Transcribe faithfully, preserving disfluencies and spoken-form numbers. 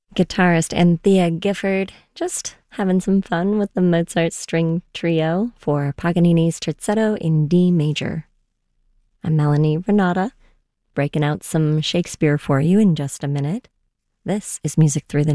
guitarist Anthea Gifford, just having some fun with the Mozart String Trio for Paganini's Terzetto in D major. I'm Melanie Renata, breaking out some Shakespeare for you in just a minute. This is Music Through the